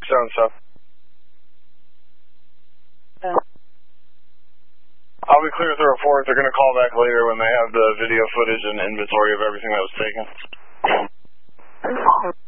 so. I'll be clear with the report. They're going to call back later when they have the video footage and inventory of everything that was taken.